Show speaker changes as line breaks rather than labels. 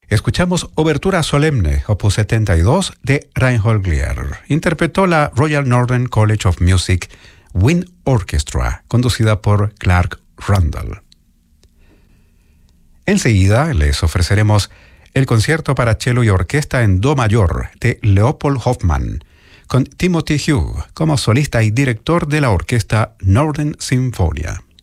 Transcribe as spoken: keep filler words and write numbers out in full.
Escuchamos Obertura Solemne, opus setenta y dos, de Reinhold Glier. Interpretó la Royal Northern College of Music Wind Orchestra, conducida por Clark Rundle. Enseguida les ofreceremos el concierto para cello y orquesta en do mayor de Leopold Hoffmann, con Timothy Hugh como solista y director de la orquesta Northern Sinfonia.